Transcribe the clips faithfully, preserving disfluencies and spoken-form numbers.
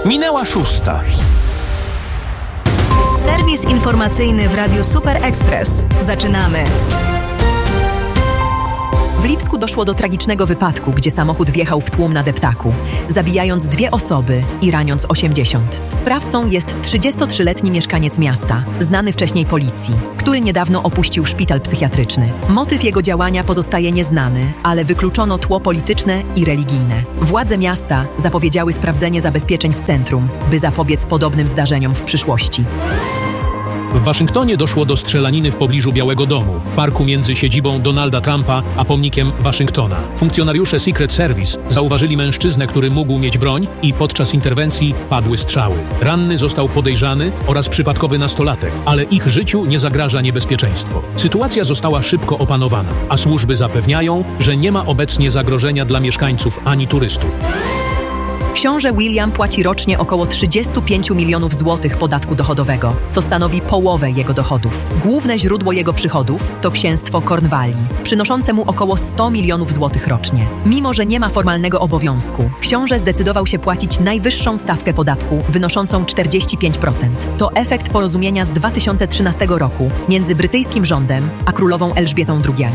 Minęła szósta. Serwis informacyjny w Radiu Super Express. Zaczynamy. W Lipsku doszło do tragicznego wypadku, gdzie samochód wjechał w tłum na deptaku, zabijając dwie osoby i raniąc osiemdziesiąt. Sprawcą jest trzydziestotrzyletni mieszkaniec miasta, znany wcześniej policji, który niedawno opuścił szpital psychiatryczny. Motyw jego działania pozostaje nieznany, ale wykluczono tło polityczne i religijne. Władze miasta zapowiedziały sprawdzenie zabezpieczeń w centrum, by zapobiec podobnym zdarzeniom w przyszłości. W Waszyngtonie doszło do strzelaniny w pobliżu Białego Domu, w parku między siedzibą Donalda Trumpa a pomnikiem Waszyngtona. Funkcjonariusze Secret Service zauważyli mężczyznę, który mógł mieć broń, i podczas interwencji padły strzały. Ranny został podejrzany oraz przypadkowy nastolatek, ale ich życiu nie zagraża niebezpieczeństwo. Sytuacja została szybko opanowana, a służby zapewniają, że nie ma obecnie zagrożenia dla mieszkańców ani turystów. Książę William płaci rocznie około trzydzieści pięć milionów złotych podatku dochodowego, co stanowi połowę jego dochodów. Główne źródło jego przychodów to księstwo Cornwalli, przynoszące mu około sto milionów złotych rocznie. Mimo że nie ma formalnego obowiązku, książę zdecydował się płacić najwyższą stawkę podatku, wynoszącą czterdzieści pięć procent. To efekt porozumienia z dwa tysiące trzynastego roku między brytyjskim rządem a królową Elżbietą drugą.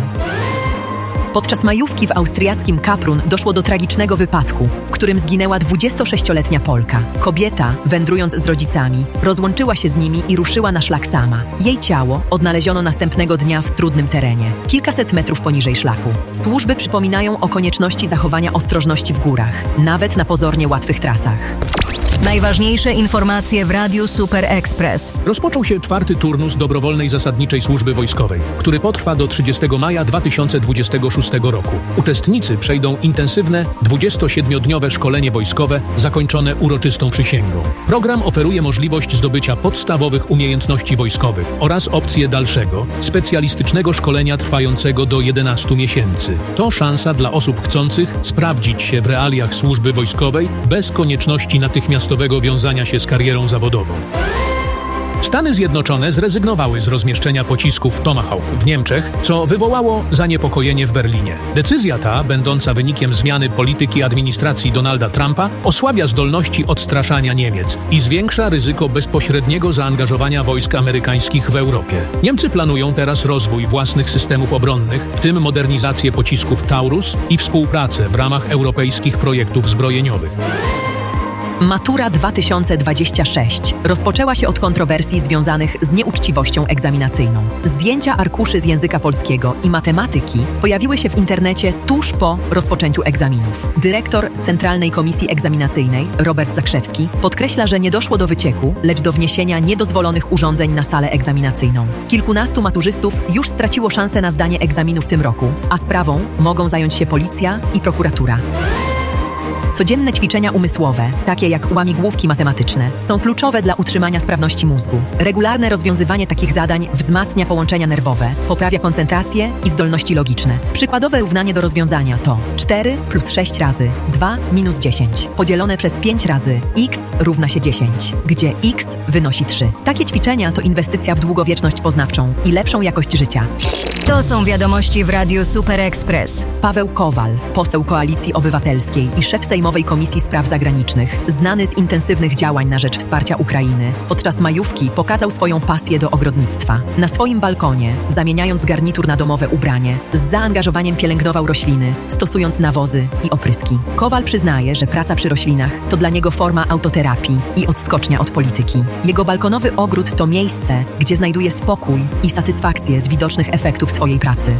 Podczas majówki w austriackim Kaprun doszło do tragicznego wypadku, w którym zginęła dwudziestosześcioletnia Polka. Kobieta, wędrując z rodzicami, rozłączyła się z nimi i ruszyła na szlak sama. Jej ciało odnaleziono następnego dnia w trudnym terenie, kilkaset metrów poniżej szlaku. Służby przypominają o konieczności zachowania ostrożności w górach, nawet na pozornie łatwych trasach. Najważniejsze informacje w Radiu Super Express. Rozpoczął się czwarty turnus dobrowolnej zasadniczej służby wojskowej, który potrwa do trzydziestego maja dwa tysiące dwudziestego szóstego roku. Uczestnicy przejdą intensywne, dwudziestosiedmiodniowe szkolenie wojskowe zakończone uroczystą przysięgą. Program oferuje możliwość zdobycia podstawowych umiejętności wojskowych oraz opcję dalszego, specjalistycznego szkolenia trwającego do jedenastu miesięcy. To szansa dla osób chcących sprawdzić się w realiach służby wojskowej bez konieczności natychmiastowego wiązania się z karierą zawodową. Stany Zjednoczone zrezygnowały z rozmieszczenia pocisków Tomahawk w Niemczech, co wywołało zaniepokojenie w Berlinie. Decyzja ta, będąca wynikiem zmiany polityki administracji Donalda Trumpa, osłabia zdolności odstraszania Niemiec i zwiększa ryzyko bezpośredniego zaangażowania wojsk amerykańskich w Europie. Niemcy planują teraz rozwój własnych systemów obronnych, w tym modernizację pocisków Taurus i współpracę w ramach europejskich projektów zbrojeniowych. Matura dwa tysiące dwudziesty szósty rozpoczęła się od kontrowersji związanych z nieuczciwością egzaminacyjną. Zdjęcia arkuszy z języka polskiego i matematyki pojawiły się w internecie tuż po rozpoczęciu egzaminów. Dyrektor Centralnej Komisji Egzaminacyjnej, Robert Zakrzewski, podkreśla, że nie doszło do wycieku, lecz do wniesienia niedozwolonych urządzeń na salę egzaminacyjną. Kilkunastu maturzystów już straciło szansę na zdanie egzaminu w tym roku, a sprawą mogą zająć się policja i prokuratura. Codzienne ćwiczenia umysłowe, takie jak łamigłówki matematyczne, są kluczowe dla utrzymania sprawności mózgu. Regularne rozwiązywanie takich zadań wzmacnia połączenia nerwowe, poprawia koncentrację i zdolności logiczne. Przykładowe równanie do rozwiązania to cztery plus sześć razy dwa minus dziesięć, podzielone przez pięć razy x równa się dziesięć, gdzie x wynosi trzy. Takie ćwiczenia to inwestycja w długowieczność poznawczą i lepszą jakość życia. To są wiadomości w Radiu Super Express. Paweł Kowal, poseł Koalicji Obywatelskiej i szef Sejmowej Komisji Spraw Zagranicznych, znany z intensywnych działań na rzecz wsparcia Ukrainy, podczas majówki pokazał swoją pasję do ogrodnictwa. Na swoim balkonie, zamieniając garnitur na domowe ubranie, z zaangażowaniem pielęgnował rośliny, stosując nawozy i opryski. Kowal przyznaje, że praca przy roślinach to dla niego forma autoterapii i odskocznia od polityki. Jego balkonowy ogród to miejsce, gdzie znajduje spokój i satysfakcję z widocznych efektów swojej pracy.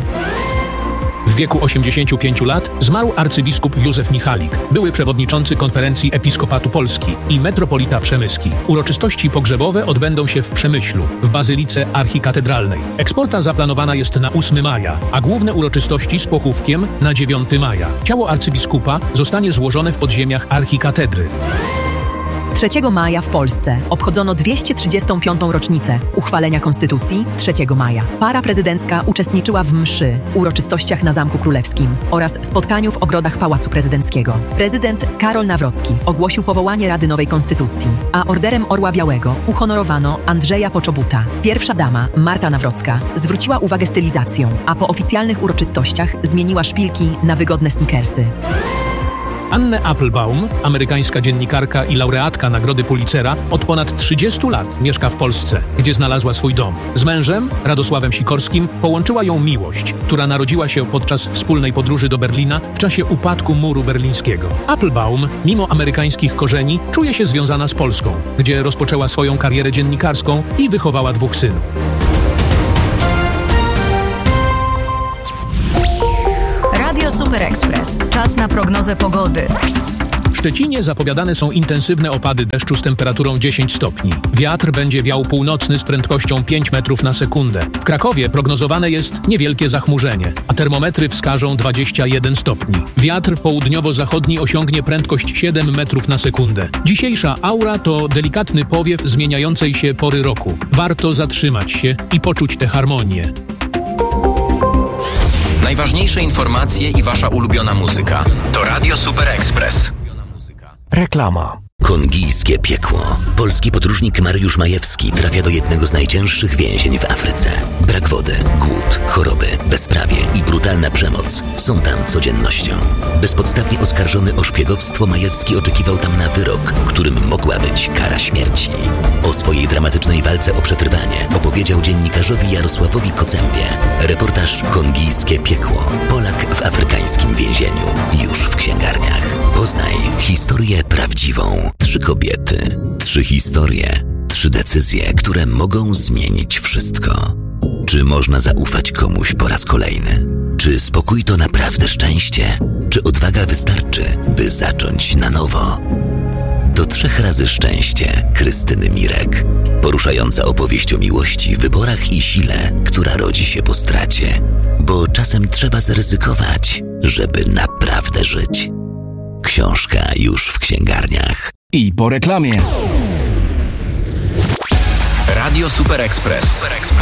W wieku osiemdziesięciu pięciu lat zmarł arcybiskup Józef Michalik, były przewodniczący Konferencji Episkopatu Polski i metropolita przemyski. Uroczystości pogrzebowe odbędą się w Przemyślu, w Bazylice Archikatedralnej. Eksporta zaplanowana jest na ósmego maja, a główne uroczystości z pochówkiem na dziewiątego maja. Ciało arcybiskupa zostanie złożone w podziemiach archikatedry. trzeciego maja w Polsce obchodzono dwieście trzydziestą piątą rocznicę uchwalenia Konstytucji trzeciego maja. Para prezydencka uczestniczyła w mszy, uroczystościach na Zamku Królewskim oraz spotkaniu w ogrodach Pałacu Prezydenckiego. Prezydent Karol Nawrocki ogłosił powołanie Rady Nowej Konstytucji, a Orderem Orła Białego uhonorowano Andrzeja Poczobuta. Pierwsza dama, Marta Nawrocka, zwróciła uwagę stylizacją, a po oficjalnych uroczystościach zmieniła szpilki na wygodne sneakersy. Annę Applebaum, amerykańska dziennikarka i laureatka Nagrody Pulitzera, od ponad trzydziestu lat mieszka w Polsce, gdzie znalazła swój dom. Z mężem, Radosławem Sikorskim, połączyła ją miłość, która narodziła się podczas wspólnej podróży do Berlina w czasie upadku muru berlińskiego. Applebaum, mimo amerykańskich korzeni, czuje się związana z Polską, gdzie rozpoczęła swoją karierę dziennikarską i wychowała dwóch synów. Radio Super Express. Czas na prognozę pogody. W Szczecinie zapowiadane są intensywne opady deszczu z temperaturą dziesięć stopni. Wiatr będzie wiał północny z prędkością pięć metrów na sekundę. W Krakowie prognozowane jest niewielkie zachmurzenie, a termometry wskażą dwadzieścia jeden stopni. Wiatr południowo-zachodni osiągnie prędkość siedem metrów na sekundę. Dzisiejsza aura to delikatny powiew zmieniającej się pory roku. Warto zatrzymać się i poczuć tę harmonię. Najważniejsze informacje i wasza ulubiona muzyka to Radio Super Express. Reklama. Kongijskie piekło. Polski podróżnik Mariusz Majewski trafia do jednego z najcięższych więzień w Afryce. Brak wody, głód, choroby, bezprawie i brutalna przemoc są tam codziennością. Bezpodstawnie oskarżony o szpiegowstwo, Majewski oczekiwał tam na wyrok, którym mogła być kara śmierci. O swojej dramatycznej walce o przetrwanie opowiedział dziennikarzowi Jarosławowi Kocębie. Reportaż Kongijskie piekło. Polak w afrykańskim więzieniu. Już w księgarniach. Poznaj historię prawdziwą. Trzy kobiety, trzy historie, trzy decyzje, które mogą zmienić wszystko. Czy można zaufać komuś po raz kolejny? Czy spokój to naprawdę szczęście? Czy odwaga wystarczy, by zacząć na nowo? To trzech razy szczęście Krystyny Mirek. Poruszająca opowieść o miłości, wyborach i sile, która rodzi się po stracie. Bo czasem trzeba zaryzykować, żeby naprawdę żyć. Książka już w księgarniach. I po reklamie. Radio Super Express.